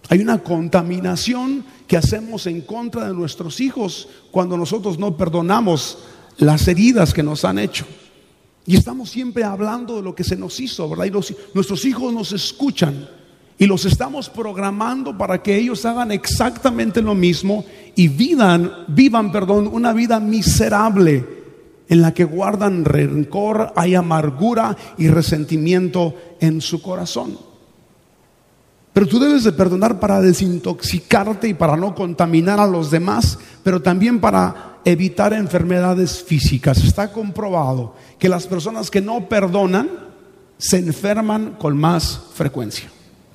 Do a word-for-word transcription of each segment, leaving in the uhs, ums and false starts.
Hay una contaminación que hacemos en contra de nuestros hijos cuando nosotros no perdonamos las heridas que nos han hecho. Y estamos siempre hablando de lo que se nos hizo, ¿verdad? Y los, nuestros hijos nos escuchan y los estamos programando para que ellos hagan exactamente lo mismo y vivan, vivan, perdón, una vida miserable en la que guardan rencor, hay amargura y resentimiento en su corazón. Pero tú debes de perdonar para desintoxicarte y para no contaminar a los demás, pero también para evitar enfermedades físicas. Está comprobado que las personas que no perdonan se enferman con más frecuencia.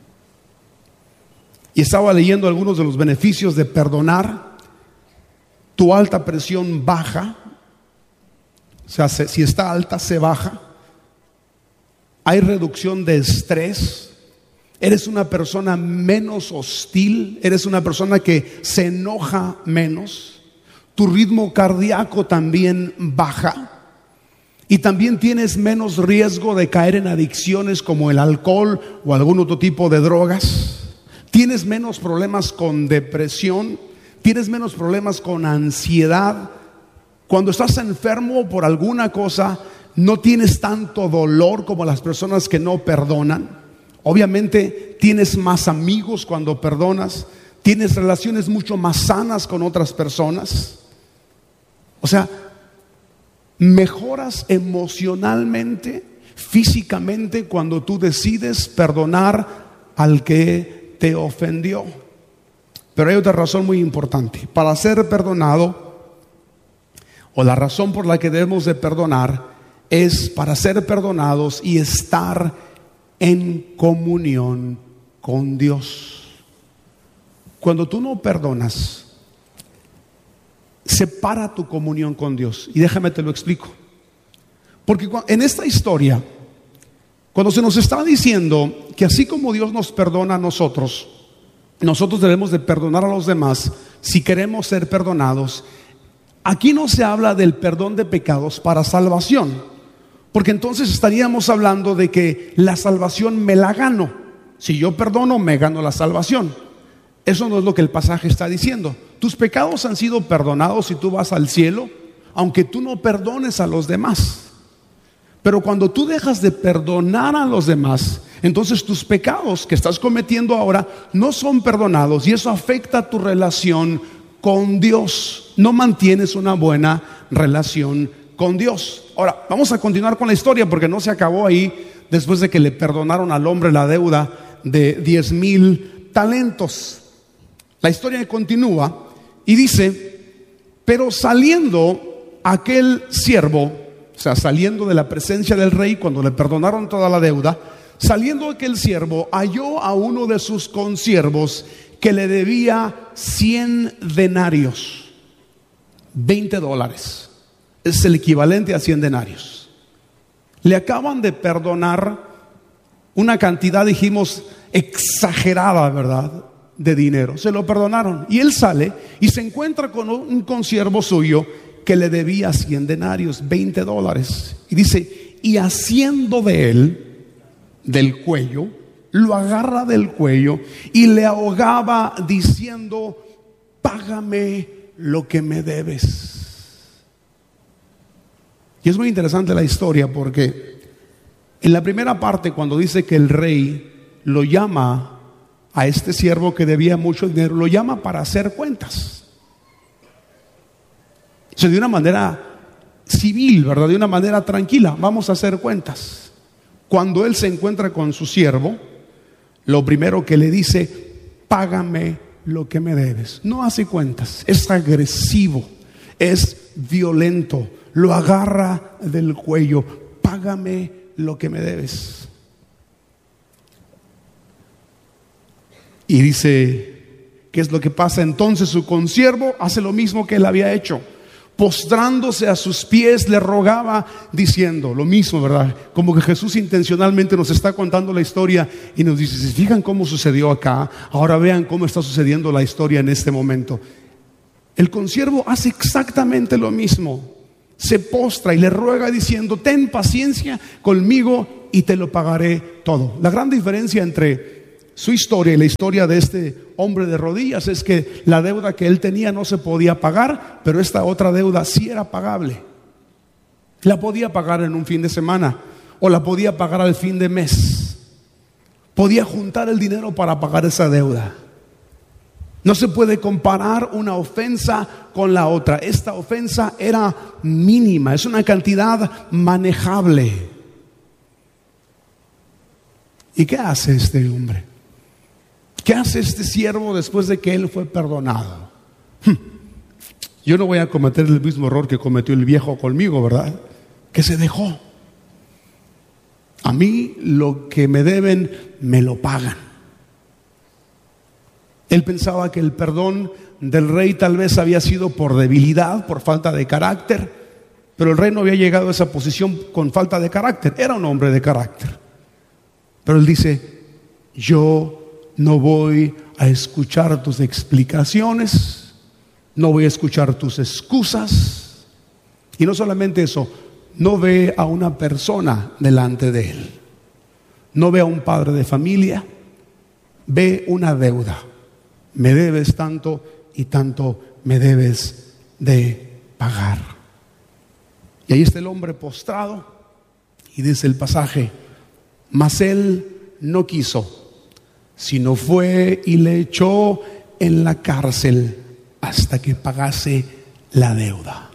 Y estaba leyendo algunos de los beneficios de perdonar. Tu alta presión baja, o sea, si está alta se baja. Hay reducción de estrés. Eres una persona menos hostil, eres una persona que se enoja menos. Tu ritmo cardíaco también baja. Y también tienes menos riesgo de caer en adicciones como el alcohol o algún otro tipo de drogas. Tienes menos problemas con depresión, tienes menos problemas con ansiedad. Cuando estás enfermo por alguna cosa, no tienes tanto dolor como las personas que no perdonan. Obviamente tienes más amigos cuando perdonas, tienes relaciones mucho más sanas con otras personas. O sea, mejoras emocionalmente, físicamente cuando tú decides perdonar al que te ofendió. Pero hay otra razón muy importante. Para ser perdonado, o la razón por la que debemos de perdonar, es para ser perdonados y estar en comunión con Dios. Cuando tú no perdonas, separa tu comunión con Dios. Y déjame te lo explico. Porque en esta historia, cuando se nos está diciendo que así como Dios nos perdona a nosotros, nosotros debemos de perdonar a los demás si queremos ser perdonados. Aquí no se habla del perdón de pecados para salvación, porque entonces estaríamos hablando de que la salvación me la gano. Si yo perdono, me gano la salvación. Eso no es lo que el pasaje está diciendo. Tus pecados han sido perdonados y tú vas al cielo, aunque tú no perdones a los demás. Pero cuando tú dejas de perdonar a los demás, entonces tus pecados que estás cometiendo ahora no son perdonados, y eso afecta tu relación con Dios. No mantienes una buena relación con Dios. Ahora, vamos a continuar con la historia porque no se acabó ahí después de que le perdonaron al hombre la deuda de diez mil talentos. La historia continúa y dice: pero saliendo aquel siervo, o sea, saliendo de la presencia del rey cuando le perdonaron toda la deuda, saliendo aquel siervo halló a uno de sus consiervos que le debía cien denarios, veinte dólares. Es el equivalente a cien denarios. Le acaban de perdonar una cantidad, dijimos, exagerada, ¿verdad?, de dinero. Se lo perdonaron y él sale y se encuentra con un consiervo suyo que le debía cien denarios, veinte dólares. Y dice: y haciendo de él, del cuello, lo agarra del cuello y le ahogaba diciendo: págame lo que me debes. Y es muy interesante la historia porque en la primera parte, cuando dice que el rey lo llama a este siervo que debía mucho dinero, lo llama para hacer cuentas. O sea, de una manera civil, ¿verdad? De una manera tranquila, vamos a hacer cuentas. Cuando él se encuentra con su siervo, lo primero que le dice: págame lo que me debes. No hace cuentas, es agresivo, es violento. Lo agarra del cuello: págame lo que me debes. Y dice, ¿qué es lo que pasa? Entonces su consiervo hace lo mismo que él había hecho. Postrándose a sus pies le rogaba diciendo lo mismo, ¿verdad? Como que Jesús intencionalmente nos está contando la historia y nos dice: si fijan cómo sucedió acá, ahora vean cómo está sucediendo la historia en este momento. El consiervo hace exactamente lo mismo. Se postra y le ruega diciendo: ten paciencia conmigo y te lo pagaré todo. La gran diferencia entre su historia y la historia de este hombre de rodillas es que la deuda que él tenía no se podía pagar, pero esta otra deuda sí era pagable. La podía pagar en un fin de semana o la podía pagar al fin de mes. Podía juntar el dinero para pagar esa deuda. No se puede comparar una ofensa con la otra. Esta ofensa era mínima, es una cantidad manejable. ¿Y qué hace este hombre? ¿Qué hace este siervo después de que él fue perdonado? Yo no voy a cometer el mismo error que cometió el viejo conmigo, ¿verdad? Que se dejó. A mí lo que me deben, me lo pagan. Él pensaba que el perdón del rey tal vez había sido por debilidad, por falta de carácter, pero el rey no había llegado a esa posición con falta de carácter, era un hombre de carácter. Pero él dice: yo no voy a escuchar tus explicaciones, no voy a escuchar tus excusas. Y no solamente eso, no ve a una persona delante de él, no ve a un padre de familia, ve una deuda. Me debes tanto y tanto me debes de pagar. Y ahí está el hombre postrado y dice el pasaje: mas él no quiso, sino fue y le echó en la cárcel hasta que pagase la deuda.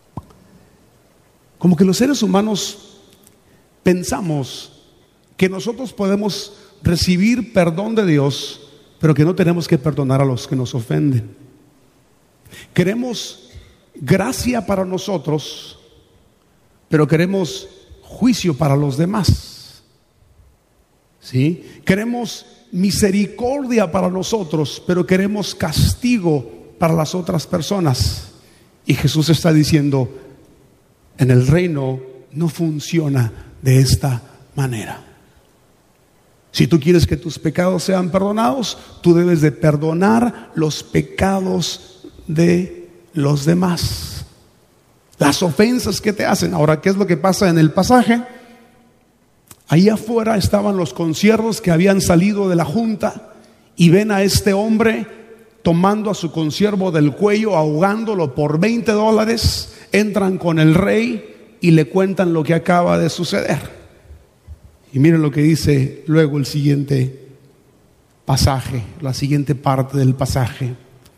Como que los seres humanos pensamos que nosotros podemos recibir perdón de Dios, pero que no tenemos que perdonar a los que nos ofenden. Queremos gracia para nosotros, pero queremos juicio para los demás. ¿Sí? Queremos misericordia para nosotros, pero queremos castigo para las otras personas. Y Jesús está diciendo: en el reino no funciona de esta manera. Si tú quieres que tus pecados sean perdonados, tú debes de perdonar los pecados de los demás, las ofensas que te hacen. Ahora, ¿qué es lo que pasa en el pasaje? Ahí afuera estaban los consiervos que habían salido de la junta y ven a este hombre tomando a su consiervo del cuello, ahogándolo por veinte dólares. Entran con el rey y le cuentan lo que acaba de suceder. Y miren lo que dice luego el siguiente pasaje, la siguiente parte del pasaje.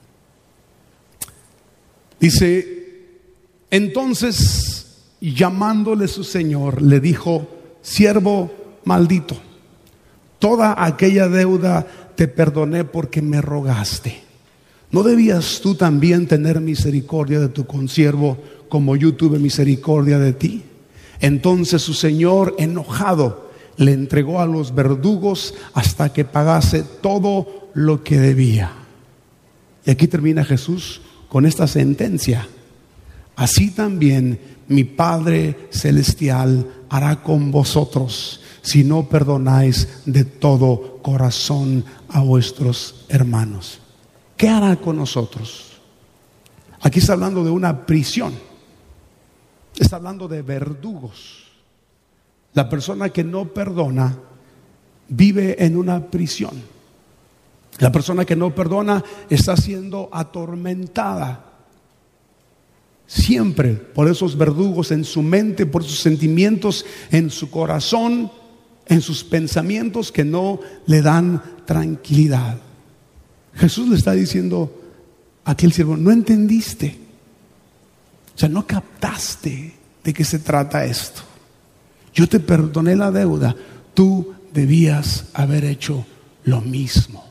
Dice: entonces, llamándole su señor, le dijo: siervo maldito, toda aquella deuda te perdoné porque me rogaste. ¿No debías tú también tener misericordia de tu consiervo como yo tuve misericordia de ti? Entonces su señor, enojado, le entregó a los verdugos hasta que pagase todo lo que debía. Y aquí termina Jesús con esta sentencia: así también mi Padre Celestial hará con vosotros si no perdonáis de todo corazón a vuestros hermanos. ¿Qué hará con nosotros? Aquí está hablando de una prisión, está hablando de verdugos. La persona que no perdona vive en una prisión. La persona que no perdona está siendo atormentada siempre por esos verdugos en su mente, por sus sentimientos en su corazón, en sus pensamientos que no le dan tranquilidad. Jesús le está diciendo a aquel siervo: no entendiste, o sea, no captaste de qué se trata esto. Yo te perdoné la deuda, tú debías haber hecho lo mismo.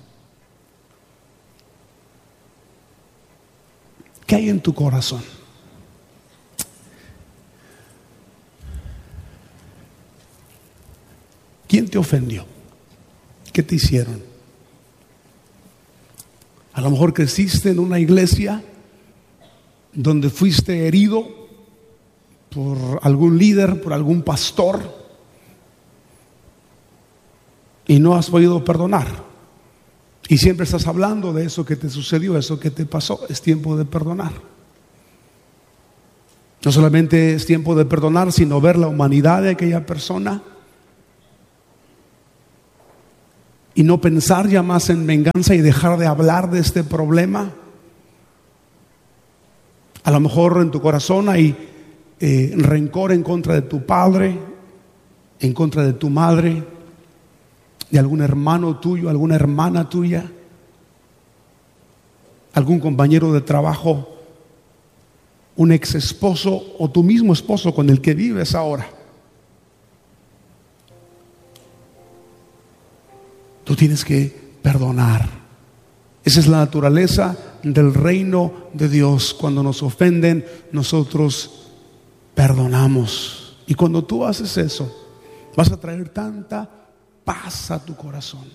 ¿Qué hay en tu corazón? ¿Quién te ofendió? ¿Qué te hicieron? A lo mejor creciste en una iglesia donde fuiste herido por algún líder, por algún pastor, y no has podido perdonar. Y siempre estás hablando de eso que te sucedió, eso que te pasó. Es tiempo de perdonar. No solamente es tiempo de perdonar, sino ver la humanidad de aquella persona y no pensar ya más en venganza y dejar de hablar de este problema. A lo mejor en tu corazón hay eh, rencor en contra de tu padre, en contra de tu madre, de algún hermano tuyo, alguna hermana tuya, algún compañero de trabajo, un ex esposo o tu mismo esposo con el que vives ahora. Tú tienes que perdonar. Esa es la naturaleza del reino de Dios. Cuando nos ofenden, nosotros perdonamos. Y cuando tú haces eso, vas a traer tanta paz a tu corazón.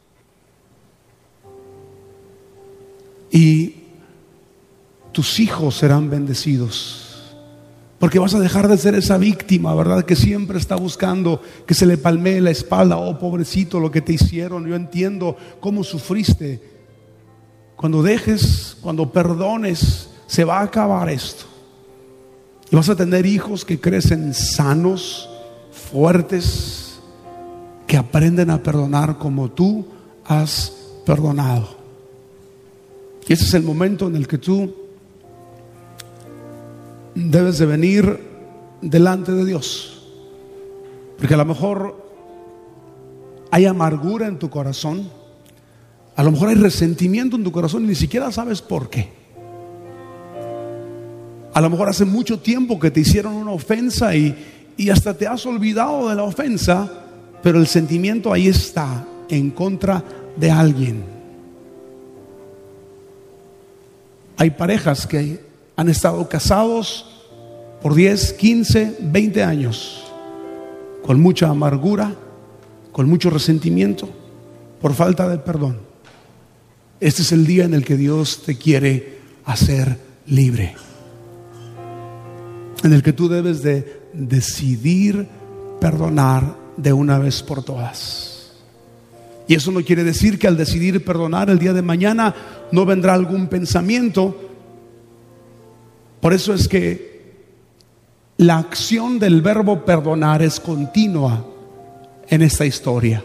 Y tus hijos serán bendecidos. Porque vas a dejar de ser esa víctima, ¿verdad? Que siempre está buscando que se le palmee la espalda. Oh, pobrecito, lo que te hicieron. Yo entiendo cómo sufriste. Cuando dejes, cuando perdones, se va a acabar esto. Y vas a tener hijos que crecen sanos, fuertes, que aprenden a perdonar como tú has perdonado. Y ese es el momento en el que tú debes de venir delante de Dios, porque a lo mejor hay amargura en tu corazón, a lo mejor hay resentimiento en tu corazón y ni siquiera sabes por qué. A lo mejor hace mucho tiempo que te hicieron una ofensa y, y hasta te has olvidado de la ofensa, pero el sentimiento ahí está en contra de alguien. Hay parejas que han estado casados por diez, quince, veinte años, con mucha amargura, con mucho resentimiento, por falta de perdón. Este es el día en el que Dios te quiere hacer libre, en el que tú debes de decidir perdonar de una vez por todas. Y eso no quiere decir que al decidir perdonar el día de mañana no vendrá algún pensamiento. Por eso es que la acción del verbo perdonar es continua en esta historia.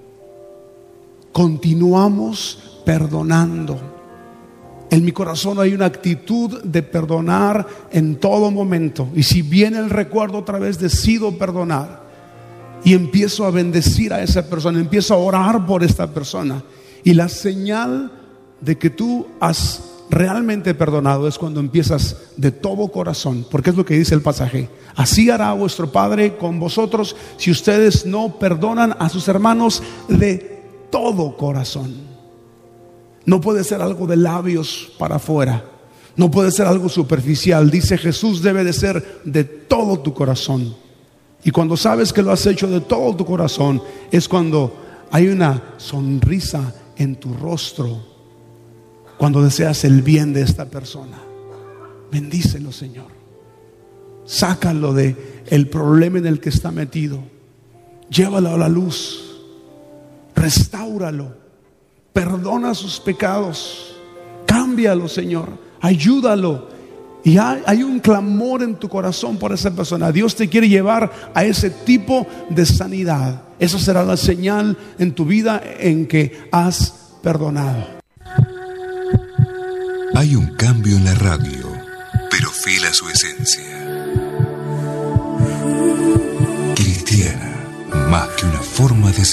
Continuamos perdonando. En mi corazón hay una actitud de perdonar en todo momento. Y si viene el recuerdo otra vez, decido perdonar. Y empiezo a bendecir a esa persona, empiezo a orar por esta persona. Y la señal de que tú has realmente perdonado es cuando empiezas de todo corazón, porque es lo que dice el pasaje: así hará vuestro Padre con vosotros si ustedes no perdonan a sus hermanos de todo corazón. No puede ser algo de labios para afuera, no puede ser algo superficial. Dice Jesús, debe de ser de todo tu corazón. Y cuando sabes que lo has hecho de todo tu corazón, es cuando hay una sonrisa en tu rostro, cuando deseas el bien de esta persona. Bendícelo, Señor. Sácalo de el problema en el que está metido. Llévalo a la luz. Restáuralo. Perdona sus pecados. Cámbialo, Señor. Ayúdalo. Y hay, hay un clamor en tu corazón por esa persona. Dios te quiere llevar a ese tipo de sanidad. Esa será la señal en tu vida en que has perdonado. Hay un cambio en la radio, pero fiel a su esencia. Cristiana, más que una forma de ser.